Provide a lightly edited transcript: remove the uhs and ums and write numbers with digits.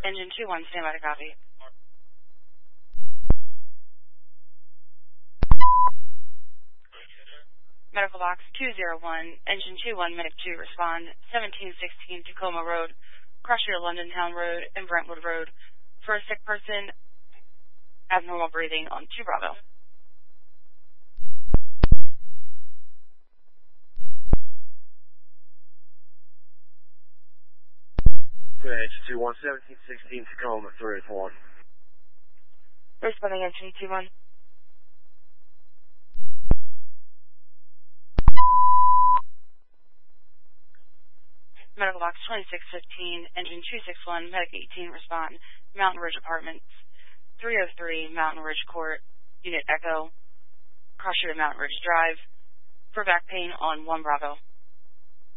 Engine 2-1, stand by to copy. Medical box 201, engine 21, medic 2, respond. 1716 Tacoma Road, Crusher, London Town Road, and Brentwood Road. For a sick person, abnormal breathing on 2 Bravo. Engine 2-1, 1716 Tacoma, 381. Responding engine 2-1. Medical box 2615, engine 261, medic 18, respond. Mountain Ridge Apartments, 303 Mountain Ridge Court, unit Echo, Crusher to Mountain Ridge Drive, for back pain on 1 Bravo.